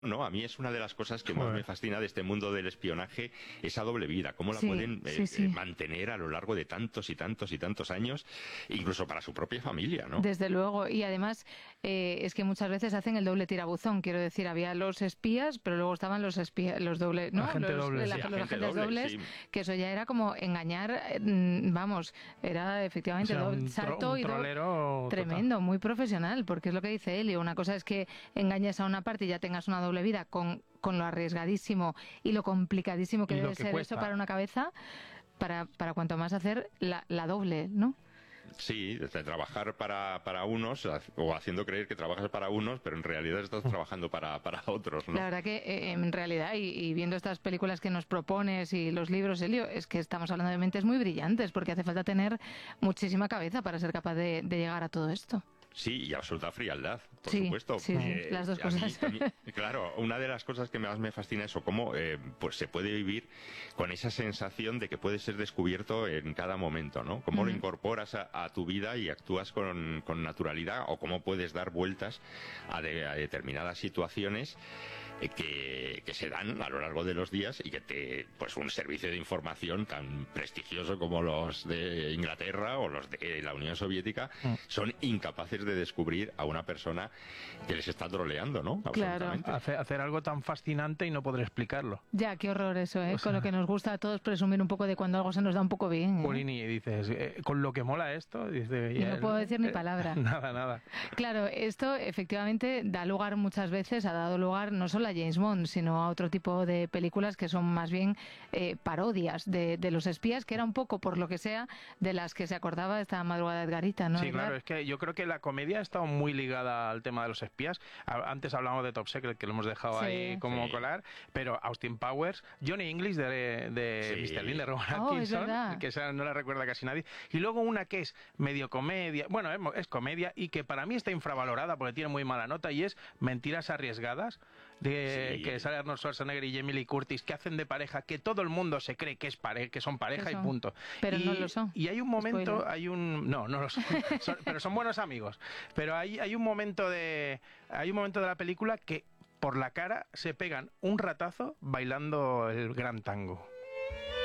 No, a mí es una de las cosas que más me fascina de este mundo del espionaje, esa doble vida, cómo la Sí, pueden sí. mantener a lo largo de tantos y tantos y tantos años, incluso para su propia familia, ¿no? Desde luego, y además es que muchas veces hacen el doble tirabuzón, quiero decir, había los espías, pero luego estaban los espías, los dobles, ¿no? Agente doble. Sí, Los agente agentes doble, dobles, sí. que eso ya era como engañar, vamos, era O efectivamente sea, salto un y trolero tremendo, muy profesional, porque es lo que dice Elio, una cosa es que engañes a una parte y ya tengas una doble vida con lo arriesgadísimo y lo complicadísimo que Y lo debe que ser cuesta. eso para una cabeza, para cuanto más hacer la doble, ¿no? Sí, de trabajar para unos o haciendo creer que trabajas para unos, pero en realidad estás trabajando para otros, ¿no? La verdad que en realidad, y viendo estas películas que nos propones y los libros, Elio, es que estamos hablando de mentes muy brillantes, porque hace falta tener muchísima cabeza para ser capaz de llegar a todo esto. Sí, y absoluta frialdad, por Sí, supuesto. sí, las dos A mí cosas. también, claro, una de las cosas que más me fascina es cómo pues se puede vivir con esa sensación de que puedes ser descubierto en cada momento, ¿no? Cómo lo incorporas a tu vida y actúas con naturalidad, o cómo puedes dar vueltas a determinadas situaciones que se dan a lo largo de los días, y que pues un servicio de información tan prestigioso como los de Inglaterra o los de la Unión Soviética son incapaces de descubrir a una persona que les está troleando, ¿no? Claro. Absolutamente. Hacer algo tan fascinante y no poder explicarlo. Ya, qué horror eso, ¿eh? O sea, con lo que nos gusta a todos presumir un poco de cuando algo se nos da un poco bien, ¿eh? Polini, dices, con lo que mola esto, dice, Y no puedo decir ni palabra. Nada. Claro, esto efectivamente da lugar muchas veces, ha dado lugar no solo a James Bond, sino a otro tipo de películas que son más bien parodias de los espías, que era un poco, por lo que sea, de las que se acordaba esta madrugada de Edgarita, ¿no? Sí, claro, es que yo creo que la comedia ha estado muy ligada al tema de los espías. Antes hablamos de Top Secret, que lo hemos dejado ahí como colar, pero Austin Powers, Johnny English de Mr. Bean, de Rowan Atkinson, que esa no la recuerda casi nadie. Y luego una que es medio comedia, bueno, es comedia, y que para mí está infravalorada porque tiene muy mala nota, y es Mentiras arriesgadas, que sale Arnold Schwarzenegger y Jamie Lee Curtis, que hacen de pareja, que todo el mundo se cree que son pareja y punto. Pero no lo son. Y hay un momento, no lo son, pero son buenos amigos. Pero hay un momento de la película que por la cara se pegan un ratazo bailando el gran tango.